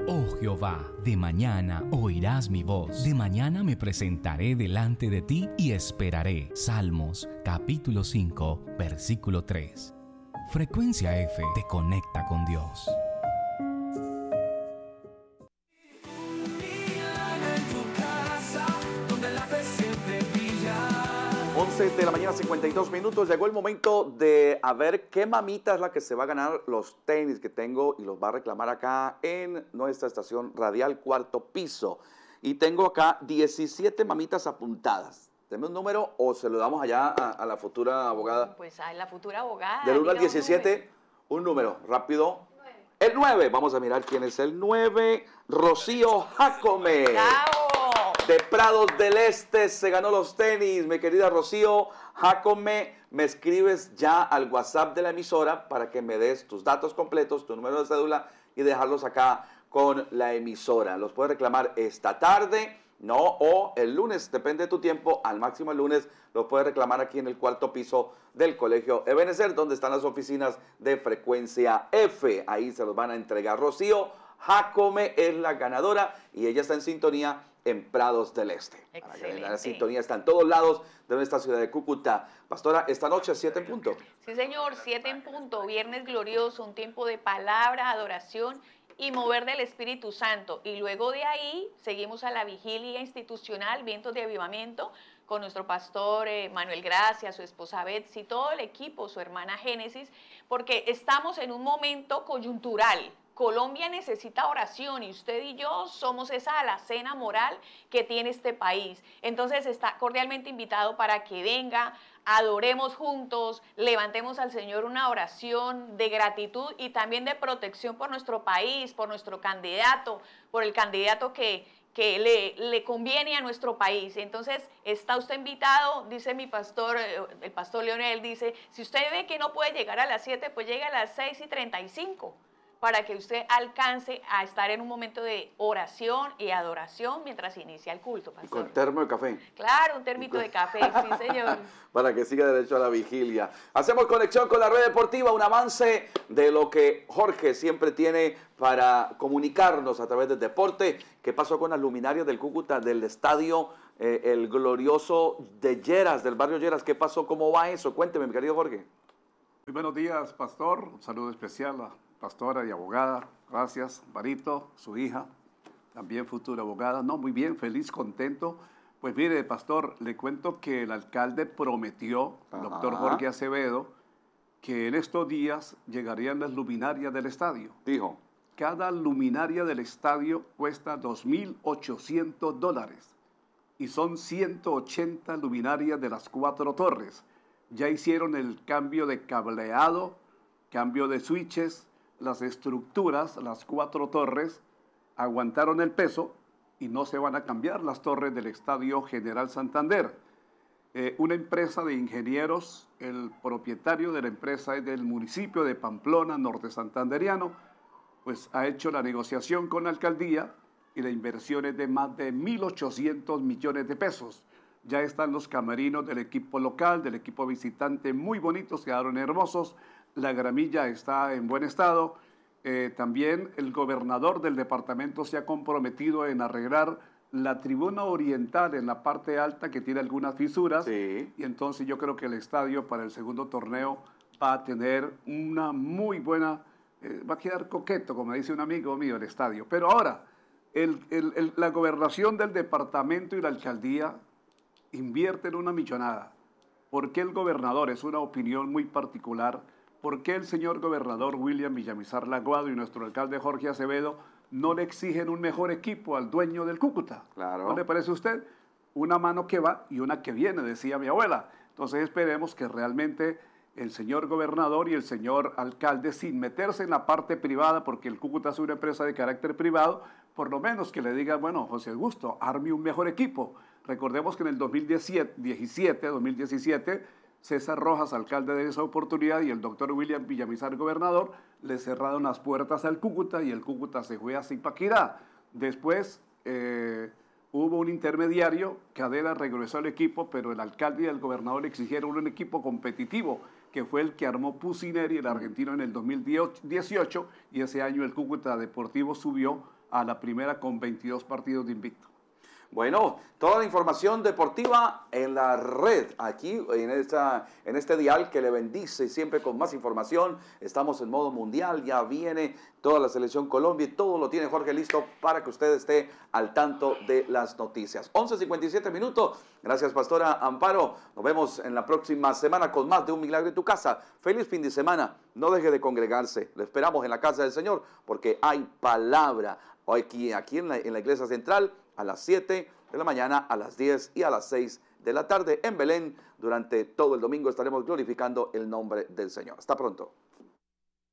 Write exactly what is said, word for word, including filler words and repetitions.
Oh Jehová, de mañana oirás mi voz, de mañana me presentaré delante de ti y esperaré. Salmos, capítulo cinco, versículo tres. Frecuencia F te conecta con Dios. once de la mañana, cincuenta y dos minutos. Llegó el momento de a ver qué mamita es la que se va a ganar los tenis que tengo y los va a reclamar acá en nuestra estación radial Cuarto Piso. Y tengo acá diecisiete mamitas apuntadas. ¿Tenemos un número o se lo damos allá a, a la futura abogada? Pues a la futura abogada. Del uno al diecisiete, un número, rápido. nueve. El nueve, vamos a mirar quién es el nueve. Rocío Jacome. ¡Bravo! De Prados del Este se ganó los tenis, mi querida Rocío Jacome. Me escribes ya al WhatsApp de la emisora para que me des tus datos completos, tu número de cédula y dejarlos acá con la emisora. Los puedes reclamar esta tarde, no, o el lunes, depende de tu tiempo, al máximo el lunes los puedes reclamar aquí en el cuarto piso del Colegio Ebenezer, donde están las oficinas de Frecuencia F. Ahí se los van a entregar. Rocío Jacome es la ganadora y ella está en sintonía en Prados del Este. Excelente. La sintonía está en todos lados de nuestra ciudad de Cúcuta. Pastora, esta noche, siete en punto. Sí, señor, siete en punto. Viernes glorioso, un tiempo de palabra, adoración y mover del Espíritu Santo. Y luego de ahí seguimos a la vigilia institucional, vientos de avivamiento, con nuestro pastor eh, Manuel Gracia, su esposa Betsy, todo el equipo, su hermana Génesis, porque estamos en un momento coyuntural. Colombia necesita oración y usted y yo somos esa alacena moral que tiene este país. Entonces está cordialmente invitado para que venga, adoremos juntos, levantemos al Señor una oración de gratitud y también de protección por nuestro país, por nuestro candidato, por el candidato que, que le, le conviene a nuestro país. Entonces está usted invitado, dice mi pastor, el pastor Leonel, dice, si usted ve que no puede llegar a las siete, pues llega a las seis y treinta y cinco. Para que usted alcance a estar en un momento de oración y adoración mientras inicia el culto, pastor. Con termo de café. Claro, un termito de café, sí, señor. Para que siga derecho a la vigilia. Hacemos conexión con la red deportiva, un avance de lo que Jorge siempre tiene para comunicarnos a través del deporte. ¿Qué pasó con las luminarias del Cúcuta, del estadio, eh, el glorioso de Lleras, del barrio Lleras? ¿Qué pasó? ¿Cómo va eso? Cuénteme, mi querido Jorge. Muy buenos días, pastor. Un saludo especial a pastora y abogada, gracias, Barito, su hija, también futura abogada. No, muy bien, feliz, contento. Pues mire, pastor, le cuento que el alcalde prometió, el doctor Jorge Acevedo, que en estos días llegarían las luminarias del estadio. Dijo. Cada luminaria del estadio cuesta dos mil ochocientos dólares y son ciento ochenta luminarias de las cuatro torres. Ya hicieron el cambio de cableado, cambio de switches, las estructuras, las cuatro torres, aguantaron el peso y no se van a cambiar las torres del Estadio General Santander. Eh, una empresa de ingenieros, el propietario de la empresa es del municipio de Pamplona, norte santanderiano, pues ha hecho la negociación con la alcaldía y la inversión es de más de mil ochocientos millones de pesos. Ya están los camerinos del equipo local, del equipo visitante, muy bonitos, quedaron hermosos. La gramilla está en buen estado. Eh, también el gobernador del departamento se ha comprometido en arreglar la tribuna oriental en la parte alta que tiene algunas fisuras. Sí. Y entonces yo creo que el estadio para el segundo torneo va a tener una muy buena, eh, va a quedar coqueto, como dice un amigo mío, el estadio. Pero ahora, el, el, el, la gobernación del departamento y la alcaldía invierten una millonada. ¿Por qué el gobernador? Es una opinión muy particular. ¿Por qué el señor gobernador William Villamizar Laguado y nuestro alcalde Jorge Acevedo no le exigen un mejor equipo al dueño del Cúcuta? Claro. ¿No le parece a usted? Una mano que va y una que viene, decía mi abuela. Entonces esperemos que realmente el señor gobernador y el señor alcalde, sin meterse en la parte privada, porque el Cúcuta es una empresa de carácter privado, por lo menos que le digan, bueno, José Augusto, arme un mejor equipo. Recordemos que en el dos mil diecisiete, dos mil diecisiete, César Rojas, alcalde de esa oportunidad, y el doctor William Villamizar, gobernador, le cerraron las puertas al Cúcuta y el Cúcuta se fue a Zipaquirá. Después eh, hubo un intermediario, Cadena regresó al equipo, pero el alcalde y el gobernador exigieron un equipo competitivo, que fue el que armó Pusineri, el argentino, en el dos mil dieciocho, y ese año el Cúcuta Deportivo subió a la primera con veintidós partidos de invicto. Bueno, toda la información deportiva en la red, aquí en, esta, en este dial que le bendice siempre con más información. Estamos en modo mundial, ya viene toda la selección Colombia y todo lo tiene Jorge listo para que usted esté al tanto de las noticias. once cincuenta y siete minutos. Gracias, Pastora Amparo. Nos vemos en la próxima semana con más de Un Milagro en tu Casa. Feliz fin de semana. No deje de congregarse. Lo esperamos en la casa del Señor porque hay palabra. Aquí, aquí en, la, en la Iglesia Central, a las siete de la mañana, a las diez y a las seis de la tarde en Belén. Durante todo el domingo estaremos glorificando el nombre del Señor. Hasta pronto.